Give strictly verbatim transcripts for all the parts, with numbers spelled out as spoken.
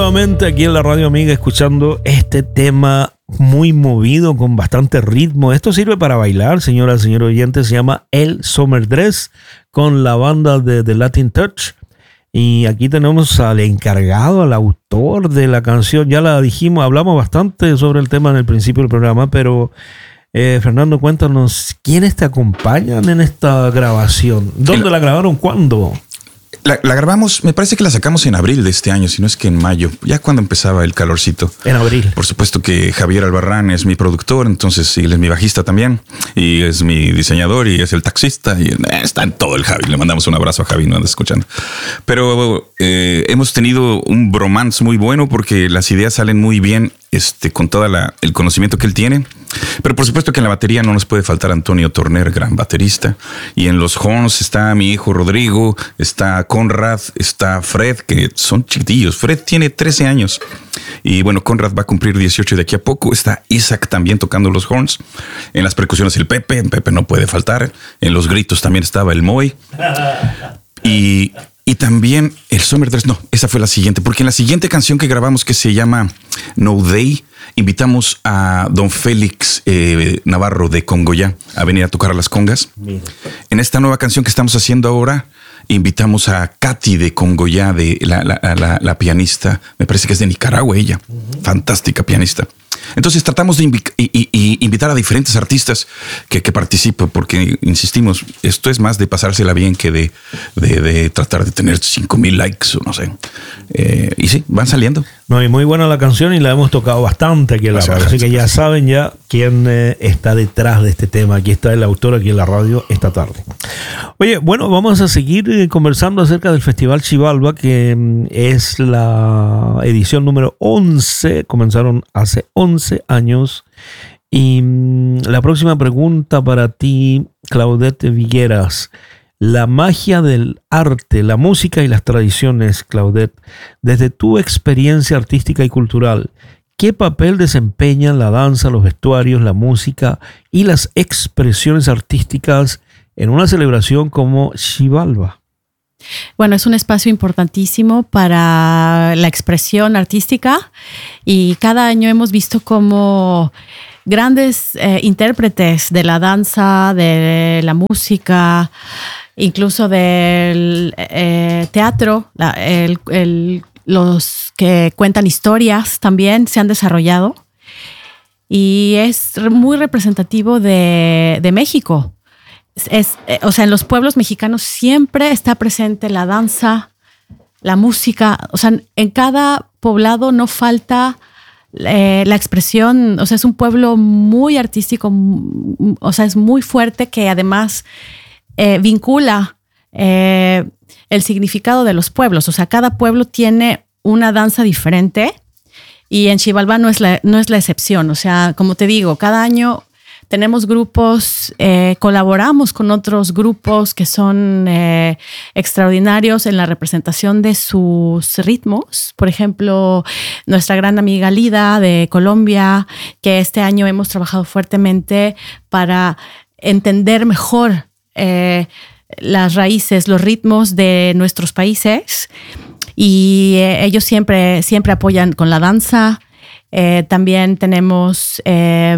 nuevamente aquí en la Radio Amiga escuchando este tema muy movido con bastante ritmo. Esto sirve para bailar, señoras y señores oyentes. Se llama El Summer Dress con la banda de The Latin Touch. Y aquí tenemos al encargado, al autor de la canción. Ya la dijimos, hablamos bastante sobre el tema en el principio del programa, pero eh, Fernando, cuéntanos, ¿quiénes te acompañan en esta grabación? ¿Dónde la, la grabaron? ¿Cuándo? La, la grabamos, me parece que la sacamos en abril de este año, si no es que en mayo, ya cuando empezaba el calorcito. En abril. Por supuesto que Javier Albarrán es mi productor, entonces él es mi bajista también, y es mi diseñador, y es el taxista, y eh, está en todo el Javi. Le mandamos un abrazo a Javi, no anda escuchando. Pero eh, hemos tenido un bromance muy bueno porque las ideas salen muy bien este, con todo el conocimiento que él tiene. Pero por supuesto que en la batería no nos puede faltar Antonio Torner, gran baterista. Y en los horns está mi hijo Rodrigo, está Conrad, está Fred, que son chiquitillos. Fred tiene trece años. Y bueno, Conrad va a cumplir dieciocho de aquí a poco. Está Isaac también tocando los horns. En las percusiones el Pepe, el Pepe no puede faltar. En los gritos también estaba el Moy. Y... Y también el Summer Dress, no, esa fue la siguiente, porque en la siguiente canción que grabamos, que se llama No Day, invitamos a don Félix eh, Navarro de Congoyá a venir a tocar a las congas. Mira. En esta nueva canción que estamos haciendo ahora, invitamos a Katy de Congoyá, de la, la, la, la pianista, me parece que es de Nicaragua ella, uh-huh. Fantástica pianista. Entonces tratamos de invi- y, y, y invitar a diferentes artistas que, que participen, porque insistimos, esto es más de pasársela bien que de, de, de tratar de tener cinco mil likes o no sé. Eh, y sí, van saliendo. No, y muy buena la canción y la hemos tocado bastante aquí en la radio. Así que ya saben ya quién eh, está detrás de este tema. Aquí está el autor aquí en la radio esta tarde. Oye, bueno, vamos a seguir eh, conversando acerca del Festival Xibalba, que mm, es la edición número once. Comenzaron hace once años. Y mm, la próxima pregunta para ti, Claudette Vigueras. La magia del arte, la música y las tradiciones, Claudette, desde tu experiencia artística y cultural, ¿qué papel desempeñan la danza, los vestuarios, la música y las expresiones artísticas en una celebración como Xibalba? Bueno, es un espacio importantísimo para la expresión artística y cada año hemos visto cómo grandes eh, intérpretes de la danza, de la música, incluso del eh, teatro, la, el, el, los que cuentan historias también se han desarrollado y es muy representativo de, de México. Es, es, o sea, en los pueblos mexicanos siempre está presente la danza, la música. O sea, en cada poblado no falta eh, la expresión. O sea, es un pueblo muy artístico, o sea, es muy fuerte que además eh, vincula eh, el significado de los pueblos. O sea, cada pueblo tiene una danza diferente y en Xibalba no es la, no es la excepción. O sea, como te digo, cada año tenemos grupos, eh, colaboramos con otros grupos que son eh, extraordinarios en la representación de sus ritmos. Por ejemplo, nuestra gran amiga Lida de Colombia, que este año hemos trabajado fuertemente para entender mejor eh, las raíces, los ritmos de nuestros países. Y eh, ellos siempre, siempre apoyan con la danza. Eh, también tenemos eh,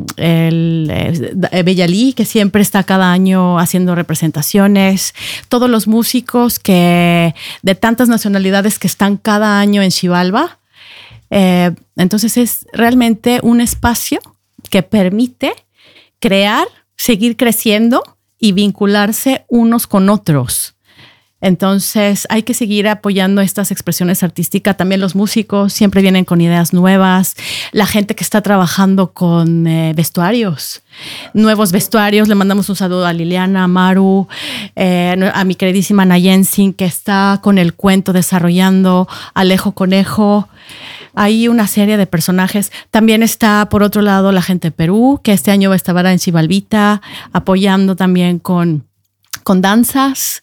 el eh, Bellalí, que siempre está cada año haciendo representaciones. Todos los músicos que de tantas nacionalidades que están cada año en Xibalba. Eh, entonces es realmente un espacio que permite crear, seguir creciendo y vincularse unos con otros. Entonces hay que seguir apoyando estas expresiones artísticas. También los músicos siempre vienen con ideas nuevas. La gente que está trabajando con eh, vestuarios, nuevos vestuarios. Le mandamos un saludo a Liliana, a Maru, eh, a mi queridísima Nayensin, que está con el cuento desarrollando, Alejo Conejo. Hay una serie de personajes. También está, por otro lado, la gente de Perú, que este año va a estar en Xibalbita, apoyando también con, con danzas.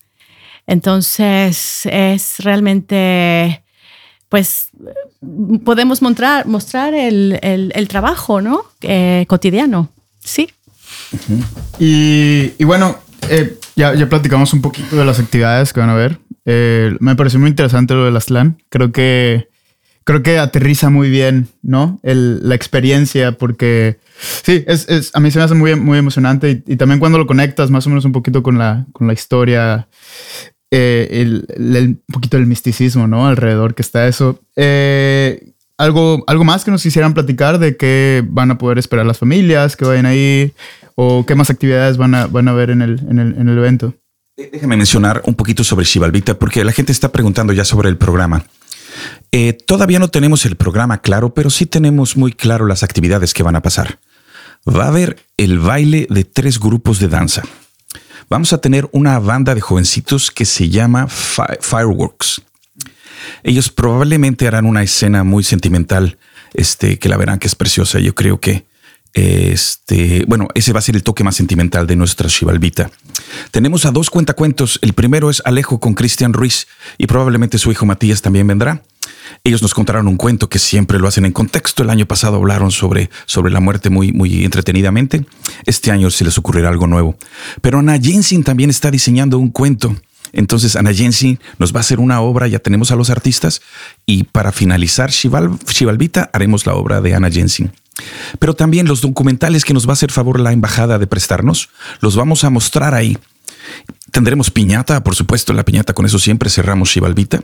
Entonces es realmente, pues podemos mostrar, mostrar el, el, el trabajo, ¿no? Eh, cotidiano, sí. Uh-huh. Y, y bueno, eh, ya, ya platicamos un poquito de las actividades que van a ver. Eh, me pareció muy interesante lo de las LAN. Creo que, creo que aterriza muy bien, ¿no? El, la experiencia, porque sí, es, es, a mí se me hace muy, muy emocionante y, y también cuando lo conectas más o menos un poquito con la, con la historia, eh, el, el, el, un poquito del misticismo, ¿no? Alrededor que está eso. Eh, algo, algo más que nos quisieran platicar de qué van a poder esperar las familias que vayan ahí o qué más actividades van a, van a ver en el, en el, en el evento. Déjame mencionar un poquito sobre Xibalbita, porque la gente está preguntando ya sobre el programa. Eh, todavía no tenemos el programa claro, pero sí tenemos muy claro las actividades que van a pasar. Va a haber el baile de tres grupos de danza. Vamos a tener una banda de jovencitos que se llama Fi- Fireworks. Ellos probablemente harán una escena muy sentimental, este, que la verán que es preciosa. Yo creo que Este, bueno, ese va a ser el toque más sentimental de nuestra Xibalbita. Tenemos a dos cuentacuentos. El primero es Alejo con Cristian Ruiz y probablemente su hijo Matías también vendrá. Ellos nos contarán un cuento que siempre lo hacen en contexto. El año pasado hablaron sobre, sobre la muerte muy, muy entretenidamente. Este año se les ocurrirá algo nuevo. Pero Ana Jensen también está diseñando un cuento. Entonces Ana Jensen nos va a hacer una obra, ya tenemos a los artistas, y para finalizar Xibal, Xibalbita haremos la obra de Ana Jensen. Pero también los documentales que nos va a hacer favor la embajada de prestarnos, los vamos a mostrar ahí. Tendremos piñata, por supuesto, la piñata, con eso siempre cerramos Xibalbita.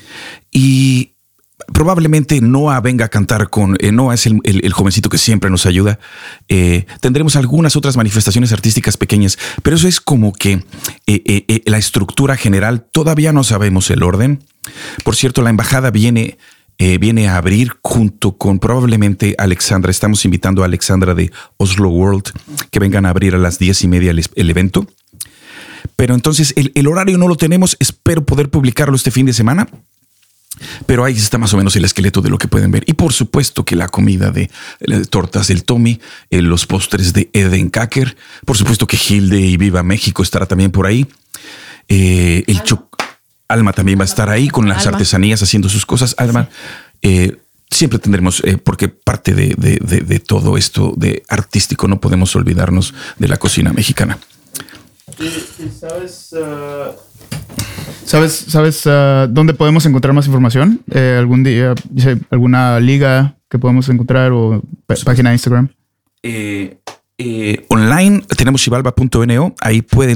Y probablemente Noah venga a cantar con... Eh, Noah es el, el, el jovencito que siempre nos ayuda. Eh, tendremos algunas otras manifestaciones artísticas pequeñas, pero eso es como que eh, eh, eh, la estructura general. Todavía no sabemos el orden. Por cierto, la embajada viene... Eh, viene a abrir junto con probablemente Alexandra. Estamos invitando a Alexandra de Oslo World que vengan a abrir a las diez y media el, el evento. Pero entonces el, el horario no lo tenemos. Espero poder publicarlo este fin de semana. Pero ahí está más o menos el esqueleto de lo que pueden ver. Y por supuesto que la comida de eh, tortas del Tommy, eh, los postres de Eden Kaker. Por supuesto que Hilde y Viva México estará también por ahí. Eh, el chocolate. Alma también va a estar ahí con las Alma. artesanías haciendo sus cosas. Alma, sí. eh, siempre tendremos, eh, porque parte de, de, de, de todo esto de artístico, no podemos olvidarnos de la cocina mexicana. ¿Y, y sabes, uh, sabes, sabes uh, dónde podemos encontrar más información? Eh, ¿Algún día, alguna liga que podemos encontrar o p- página de Instagram? Eh, eh, online tenemos xibalba punto no, ahí pueden